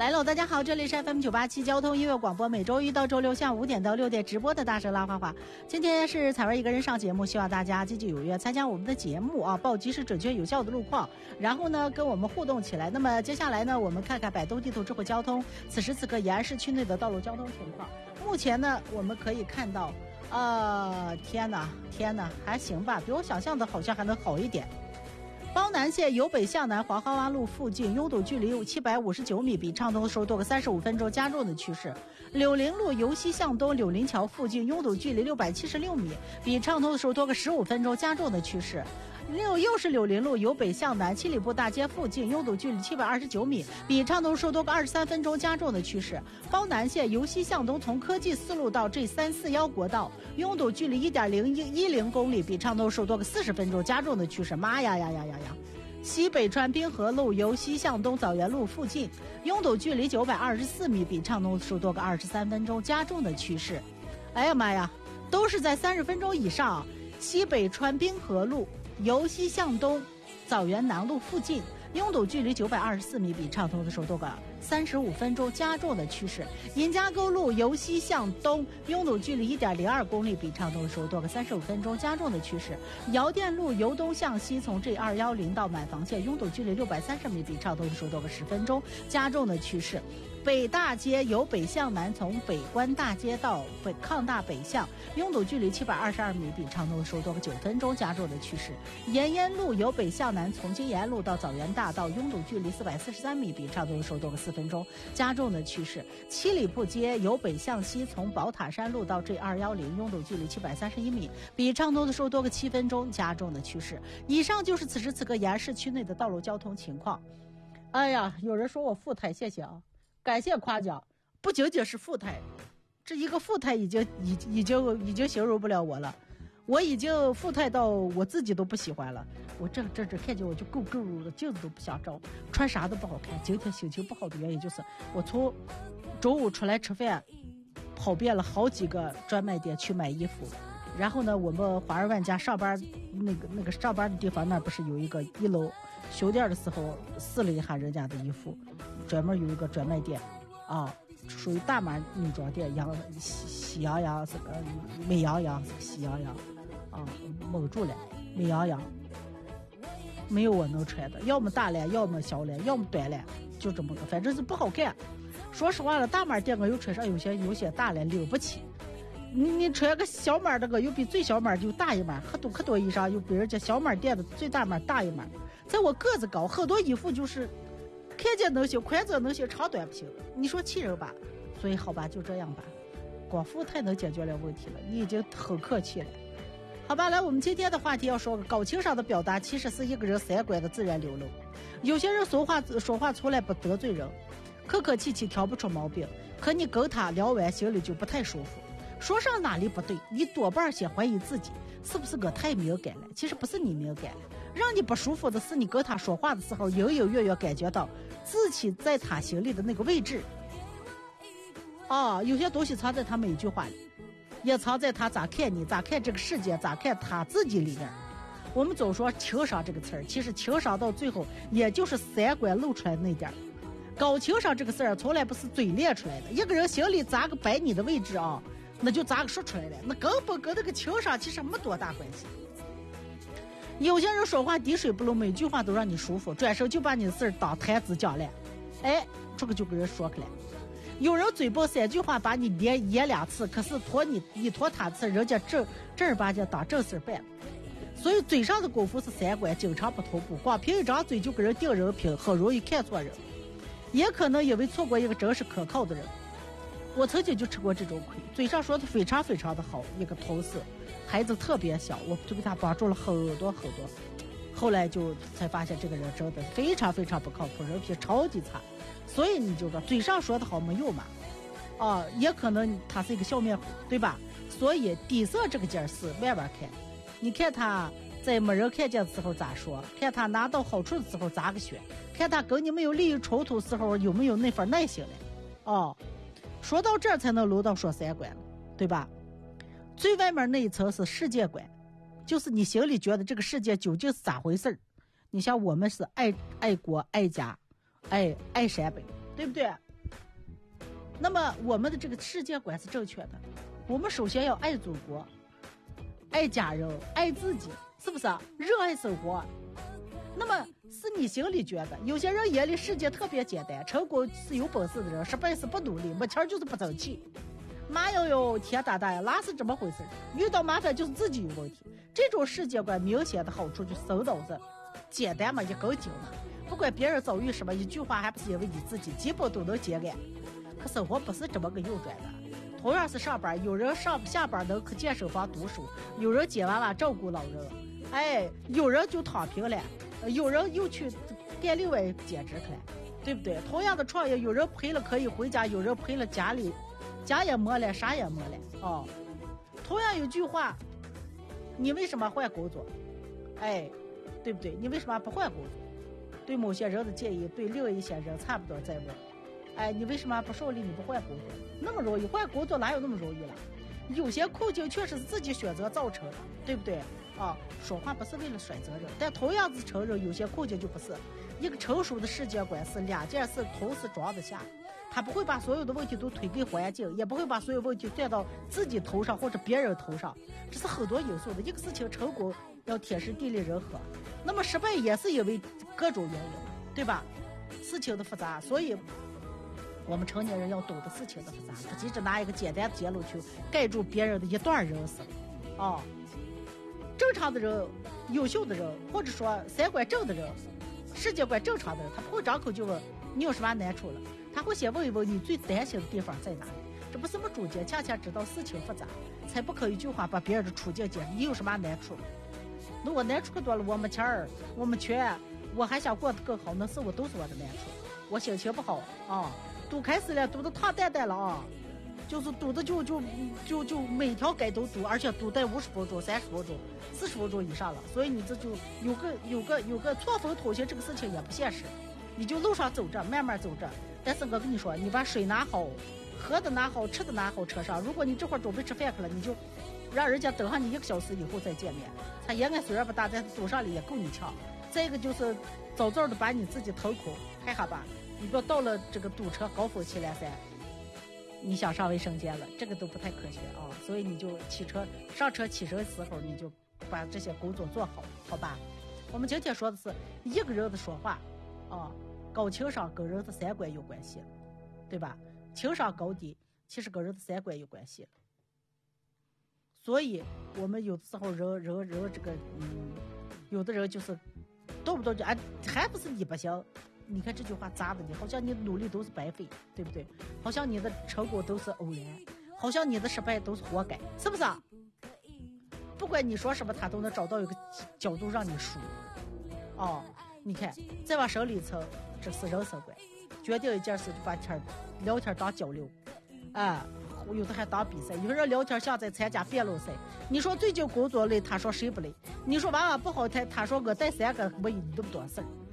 来了，大家好，这里是 FM987 交通音乐广播，每周一到周六下午5点到6点直播的大舌拉花花。今天是彩文一个人上节目，希望大家积极踊跃参加我们的节目啊，报及时准确有效的路况，然后呢跟我们互动起来。那么接下来呢，我们看看百度地图智慧交通此时此刻延安市区内的道路交通情况。目前呢，我们可以看到，天哪，还行吧，比我想象的好像还能好一点。包南线由北向南黄河湾路附近拥堵距离759米，比畅通的时候多个35分钟，加重的趋势。柳林路由西向东柳林桥附近拥堵距离676米，比畅通的时候多个15分钟，加重的趋势。又是柳林路由北向南七里铺大街附近拥堵距离729米，比畅通的时候多个23分钟，加重的趋势。包南线由西向东从科技四路到 G341 国道拥堵距离1.010公里，比畅通的时候多个40分钟，加重的趋势。妈呀！西北川滨河路由西向东枣园路附近拥堵距离924米，比畅通的时候多个23分钟，加重的趋势。哎呀妈呀，都是在30分钟以上。西北川滨河路由西向东枣园南路附近拥堵距离924米，比畅通的时候多个35分钟，加重的趋势。尹家沟路由西向东拥堵距离1.02公里，比畅通的时候多个35分钟，加重的趋势。窑店路由东向西从 G210 到满房线拥堵距离630米，比畅通的时候多个10分钟，加重的趋势。北大街由北向南从北关大街到抗大北向拥堵距离722米，比畅通的时候多个9分钟，加重的趋势。延安路由北向南从金延路到枣园大道拥堵距离443米，比畅通的时候多个4分钟，加重的趋势。七里铺街由北向西从宝塔山路到 G210 拥堵距离731米，比畅通的时候多个7分钟，加重的趋势。以上就是此时此刻延安市区内的道路交通情况。哎呀，有人说我富态，谢谢啊，感谢夸奖。不仅仅是富态，这一个富态已经形容不了我了，我已经富态到我自己都不喜欢了。我这看见我就够了，镜子都不想照，穿啥都不好看。今天心情不好的原因就是我从中午出来吃饭，跑遍了好几个专卖店去买衣服。然后呢，我们华人万家上班那个上班的地方那不是有一个1楼修店的时候试了一下人家的衣服，专门有一个专卖店啊，属于大码女装店，喜羊羊是美羊羊喜羊羊啊，蒙住了美羊羊，没有我能穿的，要么大脸，要么小脸，要么短脸，就这么个，反正是不好看。说实话了，大码店我又穿上有些大脸了不起。你穿个小码的个又比最小码就大一码，可多衣裳又比人家小码店的最大码大一码。在我个子高，很多衣服就是看见能行，宽则能行，长短不行。你说气人吧？所以好吧，就这样吧。光富太能解决了问题了，你已经很客气了。好吧，来，我们今天的话题要说个高情商的表达，其实是一个人三观的自然流露。有些人说话从来不得罪人，客气挑不出毛病，可你跟他聊完心里就不太舒服。说上哪里不对，你多半先怀疑自己是不是我太敏感了。其实不是你敏感了，让你不舒服的是你跟他说话的时候隐隐约约感觉到自己在他心里的那个位置有些东西藏在他每一句话里，也藏在他咋看你，咋看这个世界，咋看他自己里面。我们总说情商这个词儿，其实情商到最后也就是三观露出来那点儿。高情商这个事儿从来不是嘴练出来的，一个人心里咋个摆你的位置啊，那就咋个说出来了，那根本跟那个情商其实没多大关系。有些人说话滴水不漏，每句话都让你舒服，转身就把你的事儿当台词讲了，这个就跟人说去了。有人嘴巴3句话把你连演2次，可是你拖他次，人家正儿八经当正事办。所以嘴上的功夫是3观，经常不同步，光凭一张嘴就给人定人品，很容易看错人，也可能因为错过一个真实可靠的人。我曾经就吃过这种亏，嘴上说的非常非常的好，一个同事孩子特别小，我就给他帮助了很多，后来就才发现这个人真的非常非常不靠谱，人品超级差。所以你就说嘴上说的好没用嘛，也可能他是一个笑面虎，对吧？所以底色这个劲儿是慢慢看，你看他在没人看见的时候咋说，看他拿到好处的时候咋个选，看他跟你们有利益冲突的时候有没有那份耐心了。说到这儿才能轮到说三观了，对吧？最外面那一层是世界观，就是你心里觉得这个世界究竟是咋回事。你像我们是爱国爱家爱山本，对不对？ 那么我们的这个世界观是正确的，我们首先要爱祖国，爱家人，爱自己，是不是？热爱生活。那么是你心里觉得，有些人眼里世界特别简单，成功是有本事的人，失败是不努力，没钱就是不争气。妈哟，天大大呀，那是这么回事？遇到麻烦就是自己有问题。这种世界观明显的好处就是省脑子，简单嘛，一根筋嘛。不管别人遭遇什么，一句话还不是因为你自己，基本都能接案。可生活不是这么个运转的。同样是上班，有人下班能去健身房读书，有人接娃娃照顾老人，有人就躺平了，有人又去干另外兼职去了，对不对？同样的创业，有人赔了可以回家，有人赔了家也没了，啥也没了同样有句话，你为什么换工作？对不对？你为什么不换工作？对某些人的建议，对另一些人差不多在问。你为什么不顺利？你不换工作？那么容易？换工作哪有那么容易了？有些困境确实是自己选择造成的，对不对？说话不是为了甩责任，但同样是承认有些困境就不是。一个成熟的世界观是两件事同时装得下，他不会把所有的问题都推给环境，也不会把所有问题算到自己头上或者别人头上，这是很多因素的。一个事情成功要天时地利人和，那么失败也是因为各种原因，对吧？事情的复杂，所以我们成年人要懂得事情的复杂，不急着拿一个简单的结论去盖住别人的一段人生。正常的人、优秀的人，或者说三观正的人、世界观正常的人，他不会张口就问你有什么难处了，他会先问一问你最担心的地方在哪里。这不是么中间，恰恰知道事情复杂，才不可以一句话把别人的处境解释。你有什么难处？那我难处可多了，我没钱儿，我没权，我还想过得更好，那是我都是我的难处。我心情不好堵开始了，堵得烫蛋蛋了就是堵的就每条街都堵，而且堵在50分钟、30分钟、40分钟以上了。所以你这就有个错峰通行，这个事情也不现实。你就路上走着，慢慢走着。但是我跟你说，你把水拿好，喝的拿好，吃的拿好，车上。如果你这会儿准备吃饭去了，你就让人家等上你1个小时以后再见面。他延安虽然不大，但是堵上了也够你呛。再一个就是早早的把你自己腾空，看看吧。你不要到了这个堵车高峰期了噻，你想上卫生间了，这个都不太科学所以你就上车起身的时候，你就把这些工作做好，好吧？我们今天说的是一个人的说话高情商跟人的三观有关系，对吧？情商高低其实跟人的三观有关系。所以我们有的时候人这个有的人就是动不动就还不是你不行。你看这句话砸的你，好像你的努力都是白费，对不对？好像你的成功都是偶然，好像你的失败都是活该，是不是不管你说什么，他都能找到一个角度让你输你看再往深里层，这是人生观。决定一件事就把聊天当交流有的还当比赛。有人聊天像在参加辩论赛，你说最近工作累，他说谁不累？你说娃娃不好谈，他说我带3个没有你那么多事儿。